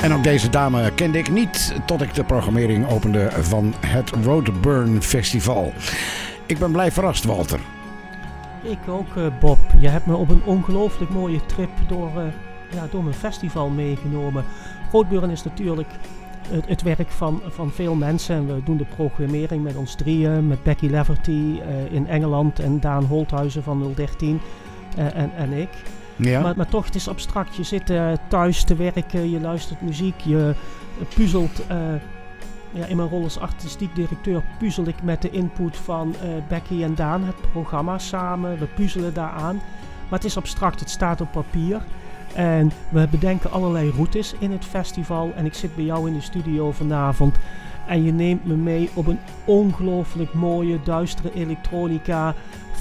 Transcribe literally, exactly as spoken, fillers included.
En ook deze dame kende ik niet tot ik de programmering opende van het Roadburn Festival. Ik ben blij verrast, Walter. Ik ook, uh, Bob. Je hebt me op een ongelooflijk mooie trip door, uh, ja, door mijn festival meegenomen. Roadburn is natuurlijk het, het werk van, van veel mensen. En we doen de programmering met ons drieën, met Becky Leverty uh, in Engeland en Daan Holthuizen van nul dertien uh, en, en ik. Ja. Maar, maar toch, het is abstract. Je zit uh, thuis te werken, je luistert muziek, je puzzelt. Uh, ja, in mijn rol als artistiek directeur puzzel ik met de input van uh, Becky en Daan het programma samen. We puzzelen daaraan. Maar het is abstract, het staat op papier. En we bedenken allerlei routes in het festival. En ik zit bij jou in de studio vanavond. En je neemt me mee op een ongelooflijk mooie, duistere elektronica